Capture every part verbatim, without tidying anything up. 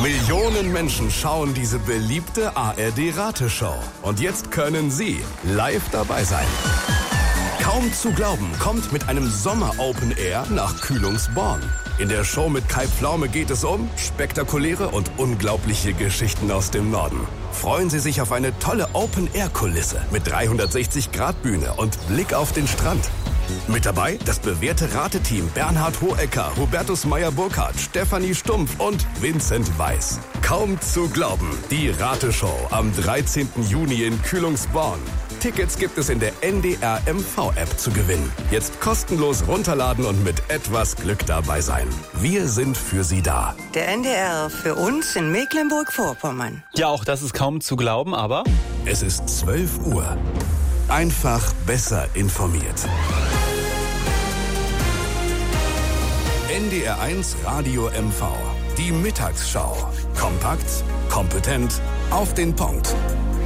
Millionen Menschen schauen diese beliebte A R D-Rateshow. Und jetzt können Sie live dabei sein. Kaum zu glauben kommt mit einem Sommer-Open Air nach Kühlungsborn. In der Show mit Kai Pflaume geht es um spektakuläre und unglaubliche Geschichten aus dem Norden. Freuen Sie sich auf eine tolle Open-Air-Kulisse mit dreihundertsechzig Grad Bühne und Blick auf den Strand. Mit dabei das bewährte Rateteam Bernhard Hohecker, Hubertus Meyer-Burkhardt, Stefanie Stumpf und Vincent Weiss. Kaum zu glauben, die Rateshow am dreizehnten Juni in Kühlungsborn. Tickets gibt es in der N D R M V-App zu gewinnen. Jetzt kostenlos runterladen und mit etwas Glück dabei sein. Wir sind für Sie da. Der N D R für uns in Mecklenburg-Vorpommern. Ja, auch das ist kaum zu glauben, aber... Es ist zwölf Uhr. Einfach besser informiert. N D R eins Radio M V. Die Mittagsschau. Kompakt, kompetent, auf den Punkt.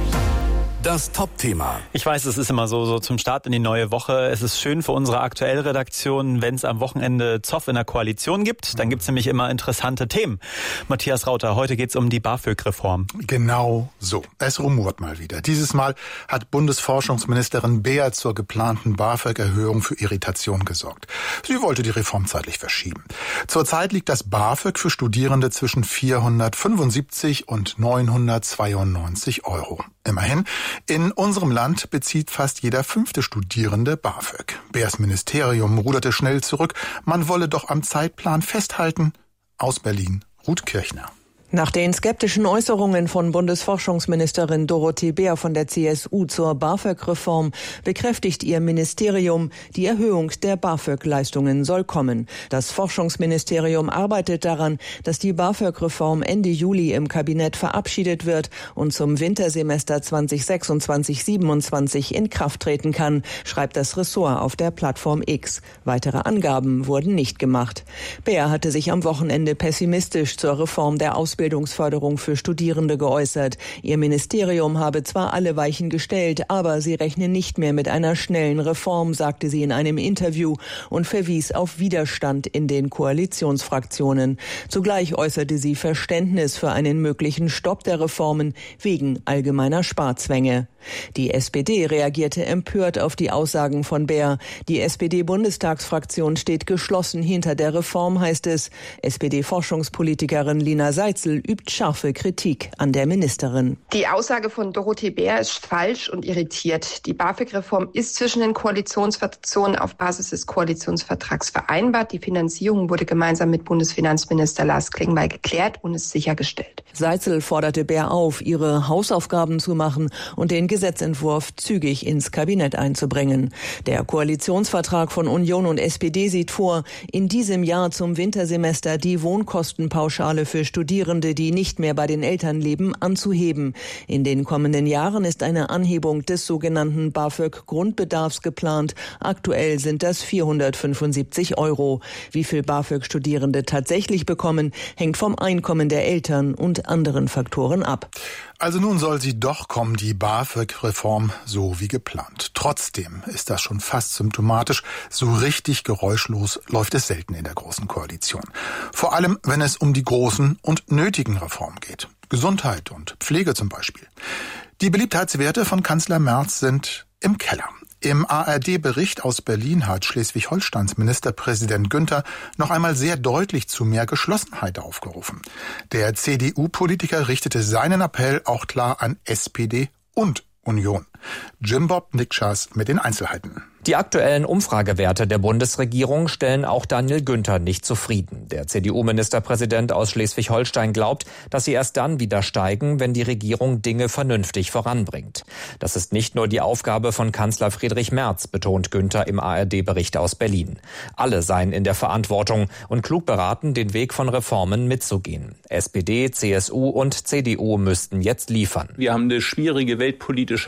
Das Top-Thema. Ich weiß, es ist immer so, so zum Start in die neue Woche. Es ist schön für unsere aktuelle Redaktion, wenn es am Wochenende Zoff in der Koalition gibt. Dann gibt es nämlich immer interessante Themen. Matthias Rauter, heute geht es um die BAföG-Reform. Genau so. Es rumort mal wieder. Dieses Mal hat Bundesforschungsministerin Beer zur geplanten BAföG-Erhöhung für Irritation gesorgt. Sie wollte die Reform zeitlich verschieben. Zurzeit liegt das BAföG für Studierende zwischen vierhundertfünfundsiebzig und neunhundertzweiundneunzig Euro. Immerhin, in unserem Land bezieht fast jeder fünfte Studierende BAföG. Beers Ministerium ruderte schnell zurück. Man wolle doch am Zeitplan festhalten. Aus Berlin, Ruth Kirchner. Nach den skeptischen Äußerungen von Bundesforschungsministerin Dorothee Beer von der C S U zur BAföG-Reform bekräftigt ihr Ministerium, die Erhöhung der BAföG-Leistungen soll kommen. Das Forschungsministerium arbeitet daran, dass die BAföG-Reform Ende Juli im Kabinett verabschiedet wird und zum Wintersemester zwanzig sechsundzwanzig siebenundzwanzig in Kraft treten kann, schreibt das Ressort auf der Plattform X. Weitere Angaben wurden nicht gemacht. Beer hatte sich am Wochenende pessimistisch zur Reform der Ausbildung Bildungsförderung für Studierende geäußert. Ihr Ministerium habe zwar alle Weichen gestellt, aber sie rechne nicht mehr mit einer schnellen Reform, sagte sie in einem Interview und verwies auf Widerstand in den Koalitionsfraktionen. Zugleich äußerte sie Verständnis für einen möglichen Stopp der Reformen wegen allgemeiner Sparzwänge. Die S P D reagierte empört auf die Aussagen von Beer. Die S P D-Bundestagsfraktion steht geschlossen hinter der Reform, heißt es. S P D-Forschungspolitikerin Lina Seitzel übt scharfe Kritik an der Ministerin. Die Aussage von Dorothee Beer ist falsch und irritiert. Die BAföG-Reform ist zwischen den Koalitionsfraktionen auf Basis des Koalitionsvertrags vereinbart. Die Finanzierung wurde gemeinsam mit Bundesfinanzminister Lars Klingbeil geklärt und ist sichergestellt. Seitzel forderte Beer auf, ihre Hausaufgaben zu machen und den Gesetzentwurf zügig ins Kabinett einzubringen. Der Koalitionsvertrag von Union und S P D sieht vor, in diesem Jahr zum Wintersemester die Wohnkostenpauschale für Studierende, die nicht mehr bei den Eltern leben, anzuheben. In den kommenden Jahren ist eine Anhebung des sogenannten BAföG-Grundbedarfs geplant. Aktuell sind das vierhundertfünfundsiebzig Euro. Wie viel BAföG Studierende tatsächlich bekommen, hängt vom Einkommen der Eltern und anderen Faktoren ab. Also nun soll sie doch kommen, die BAföG-Reform, so wie geplant. Trotzdem ist das schon fast symptomatisch. So richtig geräuschlos läuft es selten in der Großen Koalition. Vor allem, wenn es um die großen und nötigen Reformen geht. Gesundheit und Pflege zum Beispiel. Die Beliebtheitswerte von Kanzler Merz sind im Keller. Im A R D-Bericht aus Berlin hat Schleswig-Holsteins Ministerpräsident Günther noch einmal sehr deutlich zu mehr Geschlossenheit aufgerufen. Der C D U-Politiker richtete seinen Appell auch klar an S P D und Union. Jim Bob Nikschas mit den Einzelheiten. Die aktuellen Umfragewerte der Bundesregierung stellen auch Daniel Günther nicht zufrieden. Der C D U-Ministerpräsident aus Schleswig-Holstein glaubt, dass sie erst dann wieder steigen, wenn die Regierung Dinge vernünftig voranbringt. Das ist nicht nur die Aufgabe von Kanzler Friedrich Merz, betont Günther im A R D-Bericht aus Berlin. Alle seien in der Verantwortung und klug beraten, den Weg von Reformen mitzugehen. S P D, C S U und C D U müssten jetzt liefern. Wir haben eine schwierige weltpolitische Lage.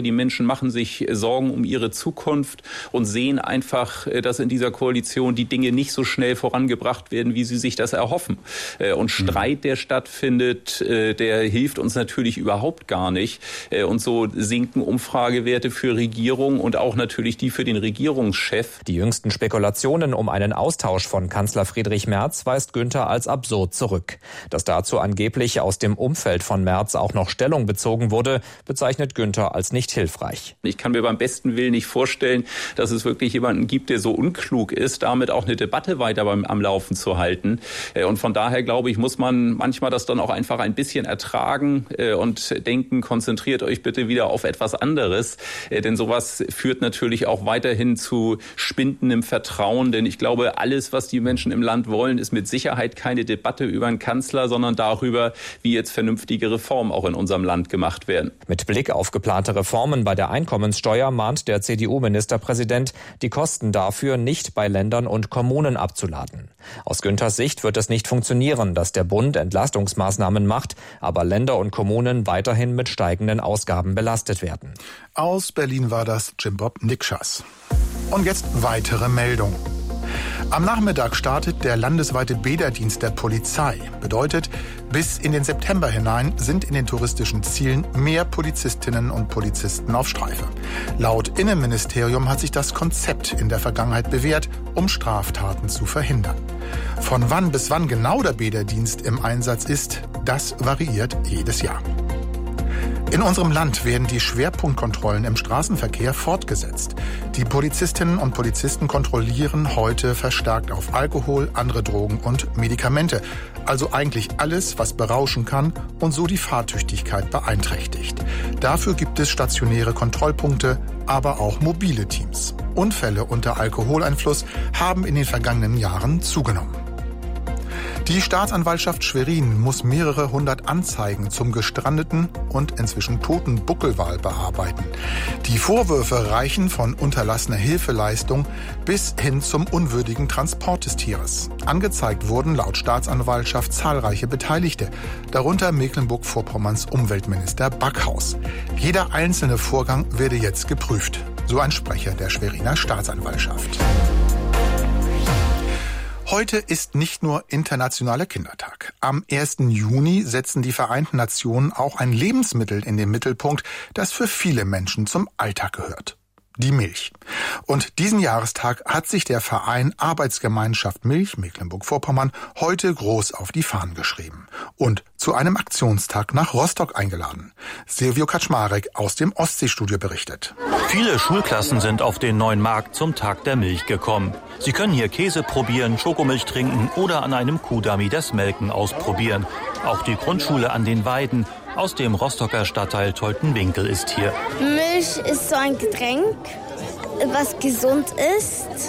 die Menschen machen sich Sorgen um ihre Zukunft und sehen einfach, dass in dieser Koalition die Dinge nicht so schnell vorangebracht werden, wie sie sich das erhoffen. Und Streit, der stattfindet, der hilft uns natürlich überhaupt gar nicht. Und so sinken Umfragewerte für Regierung und auch natürlich die für den Regierungschef. Die jüngsten Spekulationen um einen Austausch von Kanzler Friedrich Merz weist Günther als absurd zurück. Dass dazu angeblich aus dem Umfeld von Merz auch noch Stellung bezogen wurde, bezeichnet Günther als nicht hilfreich. Ich kann mir beim besten Willen nicht vorstellen, dass es wirklich jemanden gibt, der so unklug ist, damit auch eine Debatte weiter beim, am Laufen zu halten. Und von daher, glaube ich, muss man manchmal das dann auch einfach ein bisschen ertragen und denken, konzentriert euch bitte wieder auf etwas anderes. Denn sowas führt natürlich auch weiterhin zu spindendem Vertrauen. Denn ich glaube, alles, was die Menschen im Land wollen, ist mit Sicherheit keine Debatte über einen Kanzler, sondern darüber, wie jetzt vernünftige Reformen auch in unserem Land gemacht werden. Mit Blick auf geplante Reformen bei der Einkommenssteuer mahnt der C D U-Ministerpräsident, die Kosten dafür nicht bei Ländern und Kommunen abzuladen. Aus Günthers Sicht wird es nicht funktionieren, dass der Bund Entlastungsmaßnahmen macht, aber Länder und Kommunen weiterhin mit steigenden Ausgaben belastet werden. Aus Berlin war das Jim Bob Nikschas. Und jetzt weitere Meldung. Am Nachmittag startet der landesweite Bäderdienst der Polizei. Bedeutet, bis in den September hinein sind in den touristischen Zielen mehr Polizistinnen und Polizisten auf Streife. Laut Innenministerium hat sich das Konzept in der Vergangenheit bewährt, um Straftaten zu verhindern. Von wann bis wann genau der Bäderdienst im Einsatz ist, das variiert jedes Jahr. In unserem Land werden die Schwerpunktkontrollen im Straßenverkehr fortgesetzt. Die Polizistinnen und Polizisten kontrollieren heute verstärkt auf Alkohol, andere Drogen und Medikamente. Also eigentlich alles, was berauschen kann und so die Fahrtüchtigkeit beeinträchtigt. Dafür gibt es stationäre Kontrollpunkte, aber auch mobile Teams. Unfälle unter Alkoholeinfluss haben in den vergangenen Jahren zugenommen. Die Staatsanwaltschaft Schwerin muss mehrere hundert Anzeigen zum gestrandeten und inzwischen toten Buckelwal bearbeiten. Die Vorwürfe reichen von unterlassener Hilfeleistung bis hin zum unwürdigen Transport des Tieres. Angezeigt wurden laut Staatsanwaltschaft zahlreiche Beteiligte, darunter Mecklenburg-Vorpommerns Umweltminister Backhaus. Jeder einzelne Vorgang werde jetzt geprüft, so ein Sprecher der Schweriner Staatsanwaltschaft. Heute ist nicht nur Internationaler Kindertag. Am ersten Juni setzen die Vereinten Nationen auch ein Lebensmittel in den Mittelpunkt, das für viele Menschen zum Alltag gehört. Die Milch. Und diesen Jahrestag hat sich der Verein Arbeitsgemeinschaft Milch Mecklenburg-Vorpommern heute groß auf die Fahnen geschrieben und zu einem Aktionstag nach Rostock eingeladen. Silvio Kaczmarek aus dem Ostseestudio berichtet. Viele Schulklassen sind auf den neuen Markt zum Tag der Milch gekommen. Sie können hier Käse probieren, Schokomilch trinken oder an einem Kuhdummy das Melken ausprobieren. Auch die Grundschule an den Weiden aus dem Rostocker Stadtteil Toltenwinkel ist hier. Milch ist so ein Getränk, was gesund ist.